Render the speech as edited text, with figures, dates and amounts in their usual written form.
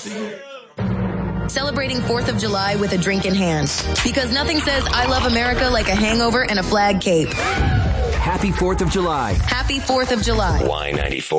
Celebrating 4th of July with a drink in hand. Because nothing says I love America like a hangover and a flag cape. Happy 4th of July. Happy 4th of July. Y94.